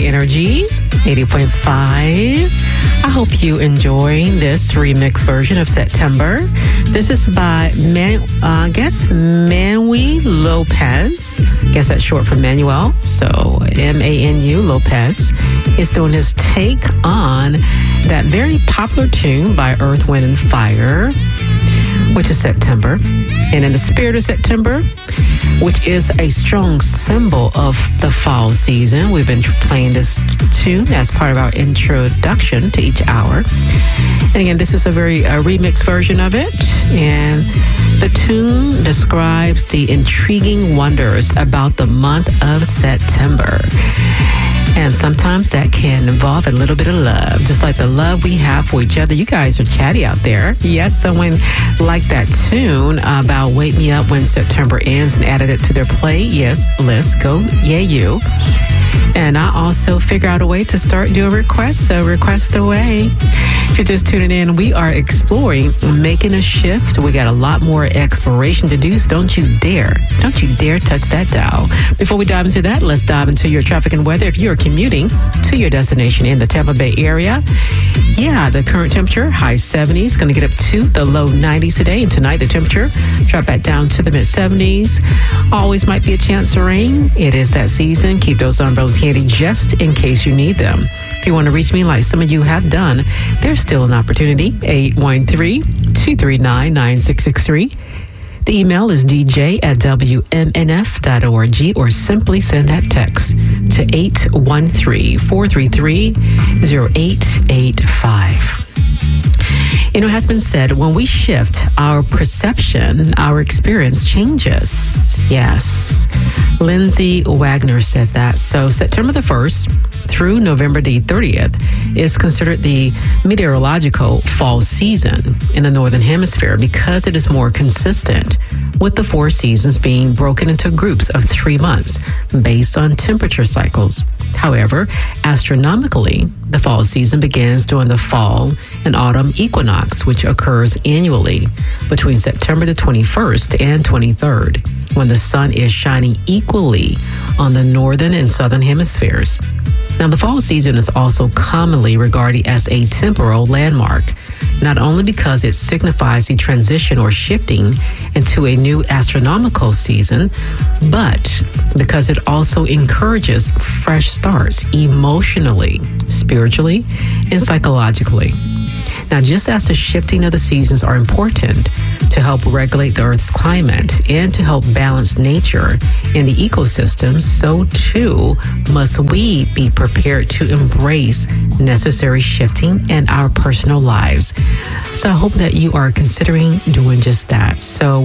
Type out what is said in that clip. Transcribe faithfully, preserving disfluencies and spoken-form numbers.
High Energy, eighty point five. I hope you enjoy this remix version of September. This is by, Man, uh, I guess, Manuel Lopez. I guess that's short for Manuel. So M A N U Lopez is doing his take on that very popular tune by Earth, Wind and Fire, which is September. And in the spirit of September, which is a strong symbol of the fall season, we've been playing this tune as part of our introduction to each hour. And again, this is a very uh, remix version of it. And the tune describes the intriguing wonders about the month of September. And sometimes that can involve a little bit of love, just like the love we have for each other. You guys are chatty out there. Yes, someone liked that tune about Wake Me Up When September Ends and added it to their play. Yes, list. Go, yeah, you. And I also figure out a way to start doing requests, so request away. If you're just tuning in, we are exploring making a shift. We got a lot more exploration to do, so don't you dare, don't you dare touch that dial. Before we dive into that, let's dive into your traffic and weather. If you're commuting to your destination in the Tampa Bay area, yeah, the current temperature, high seventies, going to get up to the low nineties today. And tonight, the temperature drop back down to the mid seventies. Always might be a chance of rain. It is that season. Keep those umbrellas handy just in case you need them. If you want to reach me like some of you have done, there's still an opportunity. eight one three, two three nine, nine six six three. The email is d j at w m n f dot org, or simply send that text to eight one three, four three three, zero eight eight five. You know, it has been said, when we shift our perception, our experience changes. Yes. Lindsay Wagner said that. So September the first through November the thirtieth is considered the meteorological fall season in the Northern Hemisphere because it is more consistent with the four seasons being broken into groups of three months based on temperature cycles. However, astronomically, the fall season begins during the fall and autumn equinox, which occurs annually between September the twenty-first and twenty-third, when the sun is shining equally on the northern and southern hemispheres. Now, the fall season is also commonly regarded as a temporal landmark, not only because it signifies the transition or shifting into a new astronomical season, but because it also encourages fresh starts emotionally, spiritually, and psychologically. Now, just as the shifting of the seasons are important to help regulate the Earth's climate and to help balance nature and the ecosystem, so too must we be prepared to embrace necessary shifting in our personal lives. So I hope that you are considering doing just that. So